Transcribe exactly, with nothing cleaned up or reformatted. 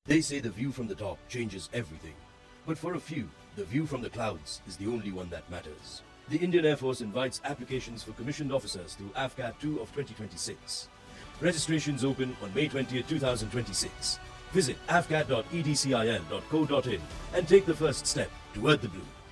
They say the view from the top changes everything. But for a few, the view from the clouds is the only one that matters. The Indian Air Force invites applications for commissioned officers through A F C A T two of twenty twenty-six. Registrations open on May twentieth, two thousand twenty-six. Visit A F C A T dot E D C I L dot co dot in and take the first step toward the blue.